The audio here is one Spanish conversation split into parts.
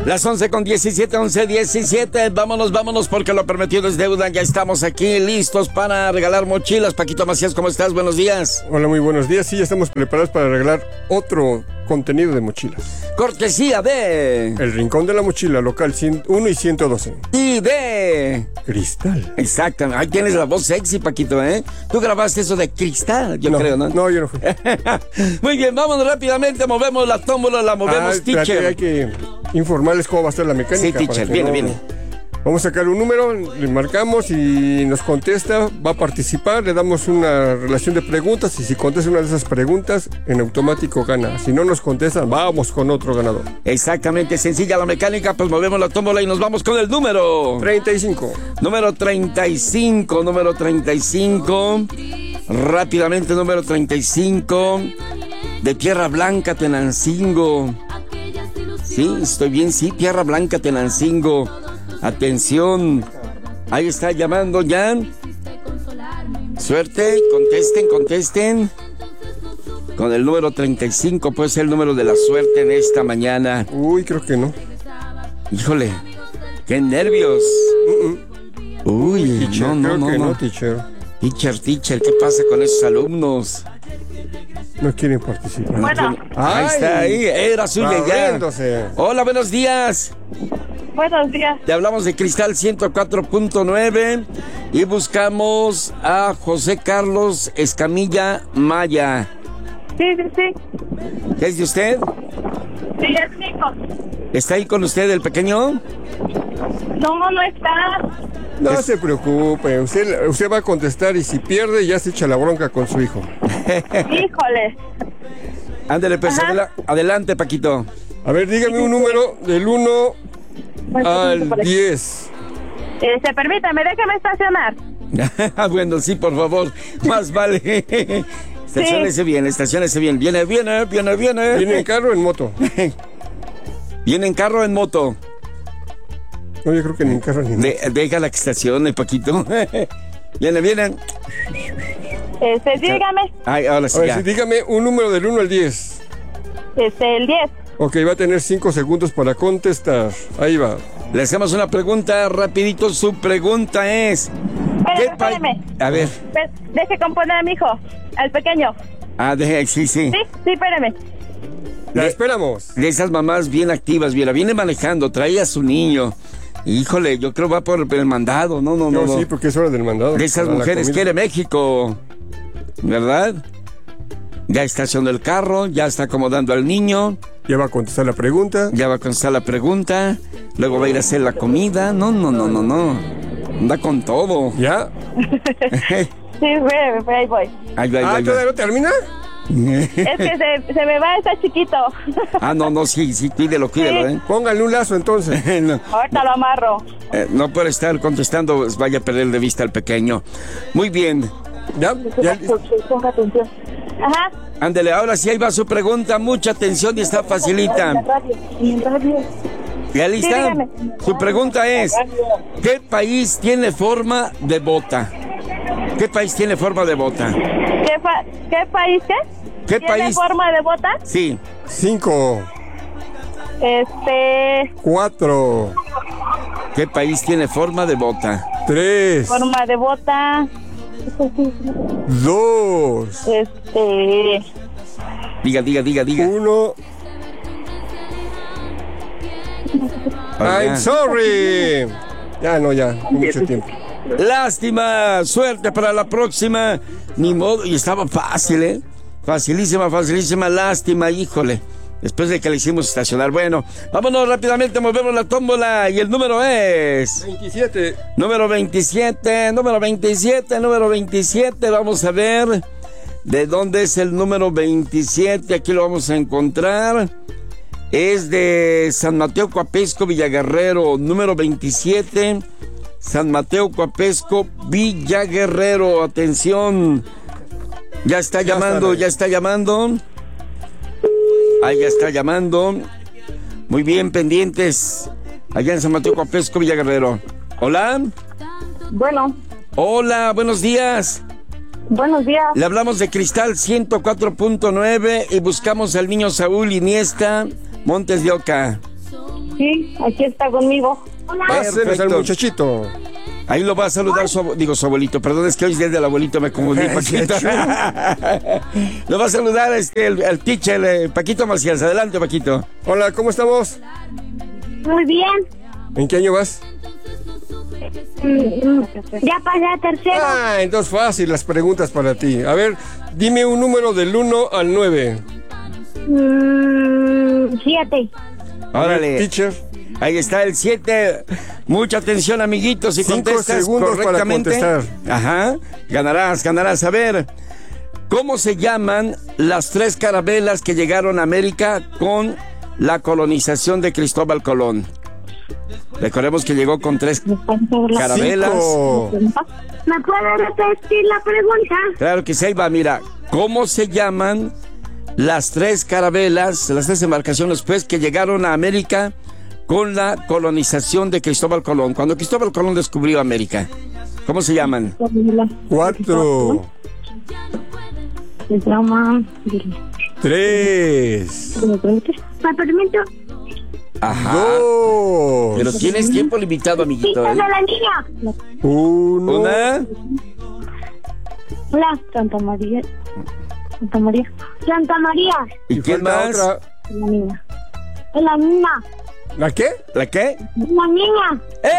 Las 11:17, 11:17. Vámonos, porque lo prometido es deuda. Ya estamos aquí listos para regalar mochilas. Paquito Macías, ¿cómo estás? Buenos días. Hola, muy buenos días. Sí, ya estamos preparados para regalar otro contenido de mochilas. Cortesía de... El Rincón de la Mochila, local 101 y 112. Y de... Cristal. Exactamente. Ahí tienes la voz sexy, Paquito, ¿eh? Tú grabaste eso de Cristal, yo creo, ¿no? No, yo no fui. Muy bien, vámonos rápidamente. Movemos la tómbola, la movemos, teacher. Hay que informarles cómo va a estar la mecánica. Sí, teacher, viene. Vamos a sacar un número, le marcamos y nos contesta, va a participar, le damos una relación de preguntas y si contesta una de esas preguntas, en automático gana. Si no nos contestan, vamos con otro ganador. Exactamente, sencilla la mecánica, pues movemos la tómbola y nos vamos con el número 35. Número 35. Rápidamente, número 35. De Tierra Blanca, Tenancingo. Sí, estoy bien, sí, Tierra Blanca, Tenancingo. Atención, ahí está llamando ya. Suerte, contesten. Con el número 35 puede ser el número de la suerte en esta mañana. Uy, creo que no. Híjole, qué nervios. Uy, teacher, no, teacher. Teacher, ¿qué pasa con esos alumnos? No quieren participar. Bueno. Ahí está, era suya ya. Hola, buenos días. Buenos días. Te hablamos de Cristal 104.9 y buscamos a José Carlos Escamilla Maya. Sí. ¿Qué es de usted? Sí, es mi hijo. ¿Está ahí con usted el pequeño? No está. No se preocupe, usted va a contestar y si pierde ya se echa la bronca con su hijo. Híjole. Ándale, pues, adelante, Paquito. A ver, dígame un número del 1 al 10. Permítame, déjame estacionar. Bueno, sí, por favor, más vale. Estaciónese bien. Viene. ¿Viene en carro o en moto? ¿Viene en carro o en moto? No, yo creo que ni en carro ni en moto. Déjala que estacione, Paquito. Viene. Dígame. Ay, ahora sí, ya. Dígame un número del 1 al 10. El 10. Ok, va a tener 5 segundos para contestar. Ahí va. Le hacemos una pregunta rapidito. Su pregunta es... Espérame. A ver. Deje componer a mi hijo, al pequeño. Sí. Sí, espérame. La esperamos. De esas mamás bien activas, viene manejando, trae a su niño. Híjole, yo creo va por el mandado. No. Sí, porque es hora del mandado. De esas mujeres quiere México, ¿verdad? Ya estacionó el carro, ya está acomodando al niño. Ya va a contestar la pregunta. Luego va a ir a hacer la comida. No. Anda con todo. ¿Ya? Sí, ahí voy. Ahí va. ¿Todavía no termina? Es que se me va, está chiquito. No, sí, cuídelo, ¿eh? Póngale un lazo entonces. No. Ahorita lo amarro. No puede estar contestando, pues vaya a perder de vista al pequeño. Muy bien. ¿Ya? Ponga atención. Ajá. Ándele, ahora sí, ahí va su pregunta. Mucha atención y está facilita. En radio. ¿Ya lista? Sí, su pregunta es: ¿qué país tiene forma de bota? ¿Qué país tiene forma de bota? ¿Qué país qué? ¿Qué ¿Tiene país? forma de bota? Sí. 5. 4. ¿Qué país tiene forma de bota? 3. Forma de bota. 2. Diga. 1. I'm sorry. Ya, mucho tiempo. Lástima, suerte para la próxima. Ni modo, y estaba fácil, ¿eh? Facilísima, lástima, híjole. Después de que le hicimos estacionar. Bueno, vámonos rápidamente, movemos la tómbola y el número es... 27. Número 27. Vamos a ver de dónde es el número 27. Aquí lo vamos a encontrar. Es de San Mateo Coapesco, Villaguerrero. Número 27. San Mateo Coapesco, Villaguerrero. Atención. Ya está llamando. Ahí ya está llamando. Muy bien, pendientes. Allá en San Mateo Coapesco, Villaguerrero. Hola. Bueno. Hola, buenos días. Buenos días. Le hablamos de Cristal 104.9 y buscamos al niño Saúl Iniesta Montes de Oca. Sí, aquí está conmigo. Hola. Páseles al Perfecto. muchachito. Ahí lo va a saludar su abuelito. Perdón, es que hoy es día del abuelito, me confundí, Paquito. Lo va a saludar el teacher, Paquito Macías. Adelante, Paquito. Hola, ¿cómo estamos? Muy bien. ¿En qué año vas? Ya pasé a tercero. Ah, entonces fácil las preguntas para ti. A ver, dime un número del 1 al 9. 7. Órale. Teacher. Ahí está el 7. Mucha atención, amiguitos. Si 5 contestas segundos para correctamente, contestar. ajá, ganarás. A ver, ¿cómo se llaman las 3 carabelas que llegaron a América con la colonización de Cristóbal Colón? Recordemos que llegó con 3 carabelas. 5. ¿Me puede repetir la pregunta? Claro que sí, ahí va, mira. ¿Cómo se llaman las 3 carabelas, las 3 embarcaciones, pues, que llegaron a América con la colonización de Cristóbal Colón? Cuando Cristóbal Colón descubrió América, ¿cómo se llaman? 4. Se llaman... 3. ¿Me permito? Ajá. 2. Pero tienes tiempo limitado, amiguito. Pistas ¿eh? de la niña. 1. Una. Hola, Santa María. Santa María. Santa María. ¿Y quién más? Otra. La niña. La niña. ¿La qué? ¿La qué? La niña.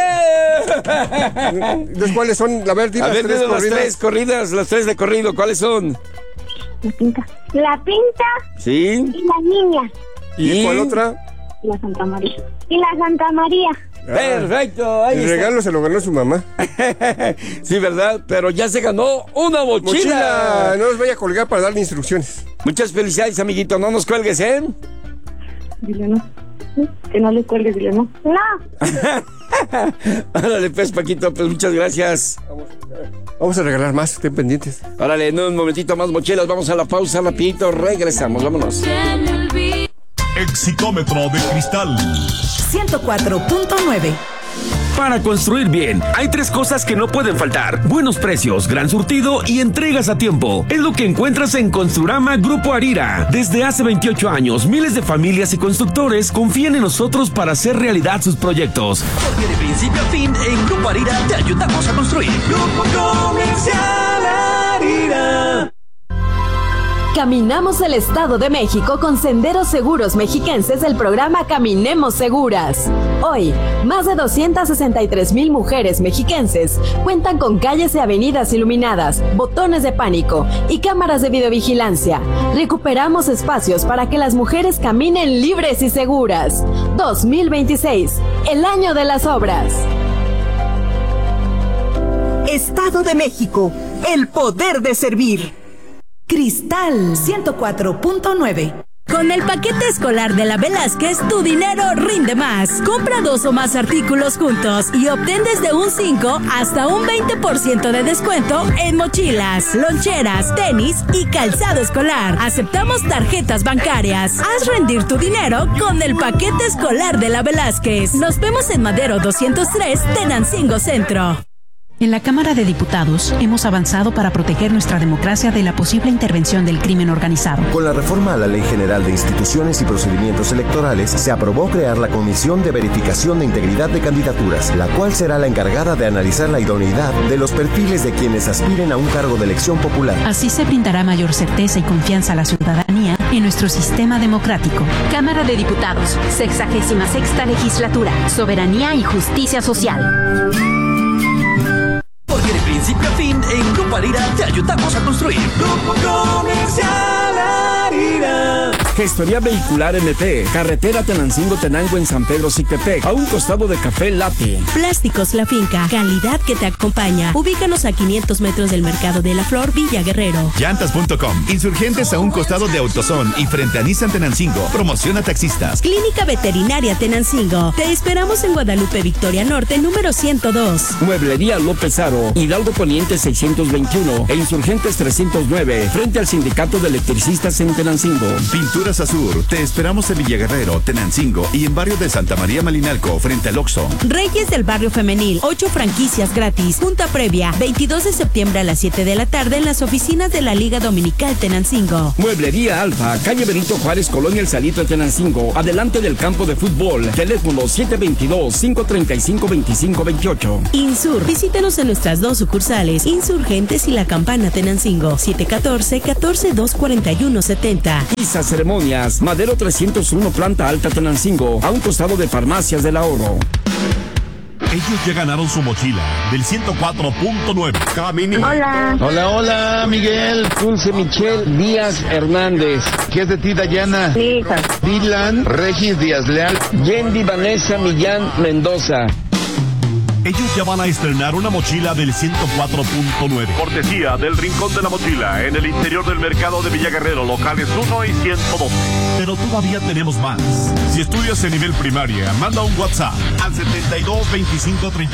¡Eh! Entonces, ¿cuáles son? A ver, dime A ver, las 3 dime las corridas. 3 corridas, las 3 de corrido, ¿cuáles son? La pinta. La pinta ¿Sí? y la niña. ¿Y cuál otra? Y la Santa María. Y la Santa María. Perfecto, ahí El está. regalo se lo ganó su mamá. Sí, ¿verdad? Pero ya se ganó una mochila. Mochila, no los vaya a colgar para darle instrucciones. Muchas felicidades, amiguito. No nos cuelgues, ¿eh? Dile no. Que no le cuelgues, dile no. No. Órale, pues, Paquito, pues muchas gracias. Vamos a regalar más, estén pendientes. Órale, en un momentito más mochilas. Vamos a la pausa rapidito. Regresamos, vámonos. Exicómetro de cristal. 104.9. Para construir bien, hay 3 cosas que no pueden faltar: buenos precios, gran surtido y entregas a tiempo. Es lo que encuentras en Construrama Grupo Arira. Desde hace 28 años, miles de familias y constructores confían en nosotros para hacer realidad sus proyectos. Porque de principio a fin, en Grupo Arira te ayudamos a construir. Grupo Comercial Arira. Caminamos el Estado de México con Senderos Seguros Mexiquenses del programa Caminemos Seguras. Hoy, más de 263,000 mujeres mexiquenses cuentan con calles y avenidas iluminadas, botones de pánico y cámaras de videovigilancia. Recuperamos espacios para que las mujeres caminen libres y seguras. 2026, el año de las obras. Estado de México, el poder de servir. Cristal 104.9. Con el paquete escolar de la Velázquez, tu dinero rinde más. Compra 2 o más artículos juntos y obtén desde un 5 hasta un 20% de descuento en mochilas, loncheras, tenis y calzado escolar. Aceptamos tarjetas bancarias. Haz rendir tu dinero con el paquete escolar de la Velázquez. Nos vemos en Madero 203, Tenancingo Centro. En la Cámara de Diputados hemos avanzado para proteger nuestra democracia de la posible intervención del crimen organizado. Con la reforma a la Ley General de Instituciones y Procedimientos Electorales, se aprobó crear la Comisión de Verificación de Integridad de Candidaturas, la cual será la encargada de analizar la idoneidad de los perfiles de quienes aspiren a un cargo de elección popular. Así se brindará mayor certeza y confianza a la ciudadanía en nuestro sistema democrático. Cámara de Diputados, 66ª Legislatura, Soberanía y Justicia Social. Porque de principio a fin, en Grupo Arira te ayudamos a construir. Grupo Comercial Arira. Gestoría Vehicular MP, carretera Tenancingo-Tenango en San Pedro Sictepec, a un costado de Café Latte. Plásticos La Finca, calidad que te acompaña. Ubícanos a 500 metros del Mercado de la Flor, Villa Guerrero. Llantas.com, insurgentes a un costado de AutoZone y frente a Nissan Tenancingo. Promociona taxistas. Clínica Veterinaria Tenancingo. Te esperamos en Guadalupe Victoria Norte, número 102. Mueblería López Aro, Hidalgo Poniente 621 e Insurgentes 309, frente al Sindicato de Electricistas en Tenancingo. Pintura Verduras Azur, te esperamos en Villaguerrero, Tenancingo y en barrio de Santa María Malinalco, frente al Oxxo. Reyes del Barrio Femenil, 8 franquicias gratis. Junta previa, 22 de septiembre a las 7 de la tarde en las oficinas de la Liga Dominical Tenancingo. Mueblería Alfa, calle Benito Juárez, Colonia El Salito de Tenancingo, adelante del campo de fútbol. Teléfono 722-535-2528. Insur, visítanos en nuestras 2 sucursales, Insurgentes y La Campana Tenancingo, 714-14-241-70. Pisa Ceremonias, Madero 301, planta alta Tenancingo, a un costado de Farmacias del Ahorro. Ellos ya ganaron su mochila del 104.9. Hola. Hola, Miguel. Dulce Michelle Díaz Hernández. ¿Qué es de ti, Dayana? Mi hija. Dylan Regis Díaz Leal. Yendi Vanessa Millán Mendoza. Ellos ya van a estrenar una mochila del 104.9. Cortesía del Rincón de la Mochila, en el interior del mercado de Villaguerrero, locales 1 y 112. Pero todavía tenemos más. Si estudias en nivel primaria, manda un WhatsApp al 72 25 35